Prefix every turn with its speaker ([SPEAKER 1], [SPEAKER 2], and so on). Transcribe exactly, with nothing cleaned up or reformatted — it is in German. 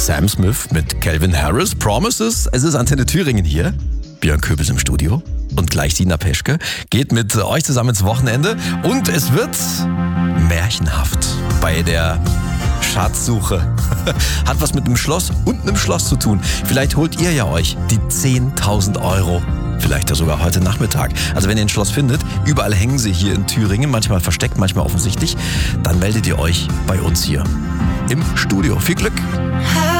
[SPEAKER 1] Sam Smith mit Calvin Harris, Promises. Es ist Antenne Thüringen hier. Björn Köbels im Studio. Und gleich Sina Peschke geht mit euch zusammen ins Wochenende. Und es wird märchenhaft bei der Schatzsuche. Hat was mit einem Schloss und einem Schloss zu tun. Vielleicht holt ihr ja euch die zehntausend Euro. Vielleicht ja sogar heute Nachmittag. Also wenn ihr ein Schloss findet, überall hängen sie hier in Thüringen, manchmal versteckt, manchmal offensichtlich, dann meldet ihr euch bei uns hier im Studio. Viel Glück!